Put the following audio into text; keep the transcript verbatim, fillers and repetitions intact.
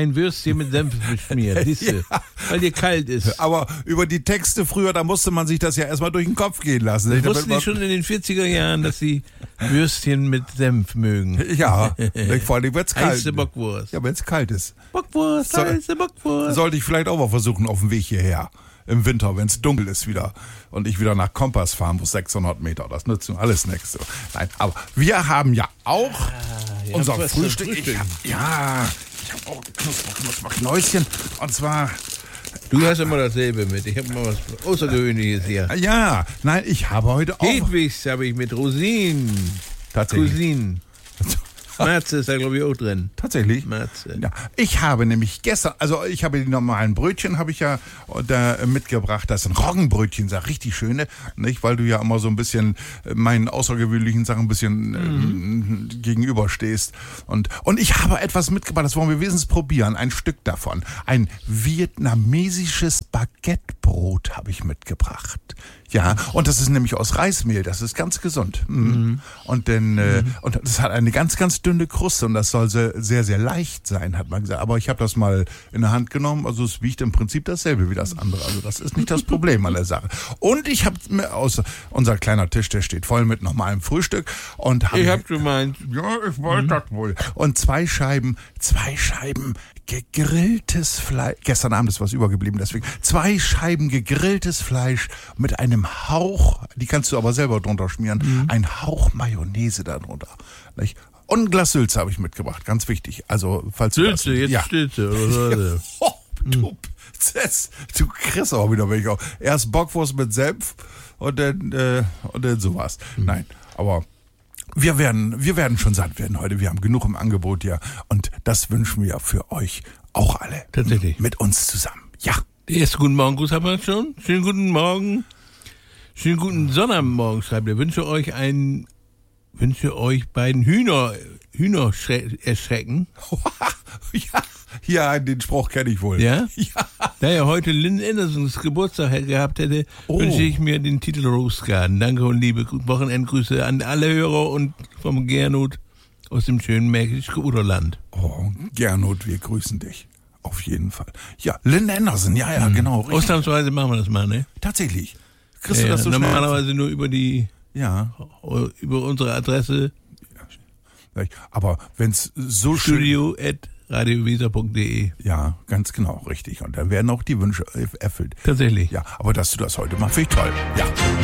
ein Würstchen mit Senf beschmiert, siehst du, Ja. weil dir kalt ist. Aber über die Texte früher, da musste man sich das ja erstmal durch den Kopf gehen lassen. Das Damit wussten man- die schon in den vierziger Jahren, dass sie Würstchen mit Senf mögen. Ja, vor allem, wenn es kalt Heiße ist. Bockwurst. Ja, wenn es kalt ist. Bockwurst, So- heiße Bockwurst. Sollte ich vielleicht auch mal versuchen auf dem Weg hierher. Im Winter, wenn es dunkel ist wieder. Und ich wieder nach Kompass fahren muss, sechshundert Meter. Das nützt nun alles nichts. Nein, aber wir haben ja auch ihr unser habt was zum Frühstück. Ich Frühstück. hab, ja, ich habe auch Knusper, Knusper, Knäuschen. Und zwar, Du hast immer dasselbe mit. Ich habe mal was Außergewöhnliches hier. ja, nein, ich habe heute auch Hedwigs habe ich mit Rosinen. tatsächlich. Cousinen. Matze ist da, glaube ich, auch drin. Tatsächlich? Matze. Ja, ich habe nämlich gestern, also ich habe die normalen Brötchen habe ich ja da mitgebracht. Das sind Roggenbrötchen, sag richtig schöne, nicht? Weil du ja immer so ein bisschen äh, meinen außergewöhnlichen Sachen ein bisschen mhm. äh, gegenüberstehst. Und, und ich habe etwas mitgebracht, das wollen wir wenigstens probieren, ein Stück davon. Ein vietnamesisches Baguettebrot habe ich mitgebracht. Ja, und das ist nämlich aus Reismehl, das ist ganz gesund. Mhm. Mhm. Und denn, äh, mhm. und das hat eine ganz, ganz dünne Kruste und das soll sehr, sehr, sehr leicht sein, hat man gesagt. Aber ich habe das mal in der Hand genommen, also es wiegt im Prinzip dasselbe wie das andere. Also das ist nicht das Problem an der Sache. Und ich habe mir aus, unser kleiner Tisch, der steht voll mit normalem Frühstück und hab Ich hab gemeint. ja, ich wollte mhm. das wohl. Und zwei Scheiben, zwei Scheiben gegrilltes Fleisch. Gestern Abend ist was übergeblieben, deswegen. Zwei Scheiben gegrilltes Fleisch mit einem Hauch, die kannst du aber selber drunter schmieren, mhm. ein Hauch Mayonnaise darunter. Nicht? Und ein Glas Sülze habe ich mitgebracht, ganz wichtig. Also, falls du Sülze, das, jetzt ja. Sülze. Oder was? Oh, du, das, du kriegst auch wieder welche. Erst Bockwurst mit Senf und dann, äh, und dann sowas. Mhm. Nein, aber wir werden, wir werden schon satt werden heute. Wir haben genug im Angebot hier. Und das wünschen wir für euch auch alle. Tatsächlich. Mit uns zusammen. Ja. Der erste Guten Morgen-Gruß haben wir schon. Schönen guten Morgen. Schönen guten Sonnabendmorgen, schreibt er. Wünsche euch einen, wünsche euch beiden Hühner, Hühner erschrecken. Ja, ja, den Spruch kenne ich wohl. Ja? Ja. Da er heute Lynn Andersons Geburtstag gehabt hätte, Oh. wünsche ich mir den Titel Rose Garden. Danke und liebe Wochenendgrüße an alle Hörer und vom Gernot aus dem schönen Märkischen Uderland. Oh, Gernot, wir grüßen dich. Auf jeden Fall. Ja, Lynn Anderson, ja, ja, mhm. genau. Richtig. Ausnahmsweise machen wir das mal, ne? Tatsächlich. Kriegst Ja, du das so ja, schnell? normalerweise nur über die, Ja. über unsere Adresse Aber wenn es so schön... studio at radioweser punkt de. Ja, ganz genau, richtig. Und dann werden auch die Wünsche erfüllt. Tatsächlich. Ja, aber dass du das heute machst, finde ich toll. Ja.